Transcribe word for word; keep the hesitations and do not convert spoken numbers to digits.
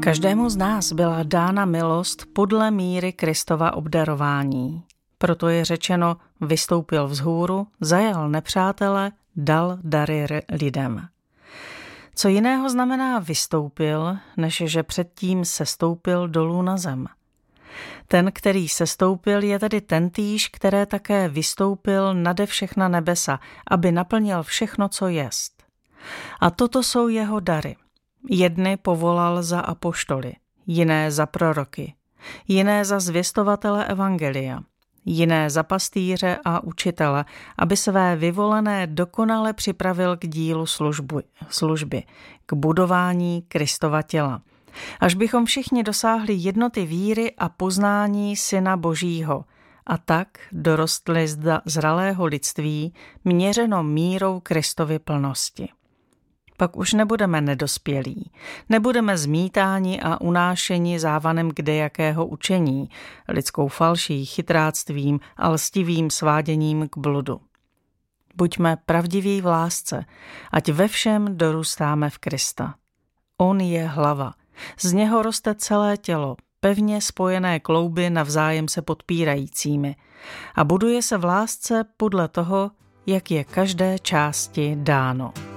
Každému z nás byla dána milost podle míry Kristova obdarování. Proto je řečeno, vystoupil vzhůru, zajal nepřátele, dal dary lidem. Co jiného znamená vystoupil, než že předtím sestoupil dolů na zem. Ten, který sestoupil, je tedy tentýž, které také vystoupil nade všechna nebesa, aby naplnil všechno, co jest. A toto jsou jeho dary. Jedny povolal za apoštoly, jiné za proroky, jiné za zvěstovatele evangelia, jiné za pastýře a učitele, aby své vyvolené dokonale připravil k dílu služby, služby, k budování Kristova těla, až bychom všichni dosáhli jednoty víry a poznání Syna Božího a tak dorostli zralého lidství měřeno mírou Kristovy plnosti. Pak už nebudeme nedospělí, nebudeme zmítáni a unášeni závanem kdejakého učení, lidskou falší, chytráctvím a lstivým sváděním k bludu. Buďme pravdiví v lásce, ať ve všem dorůstáme v Krista. On je hlava, z něho roste celé tělo, pevně spojené klouby navzájem se podpírajícími a buduje se v lásce podle toho, jak je každé části dáno.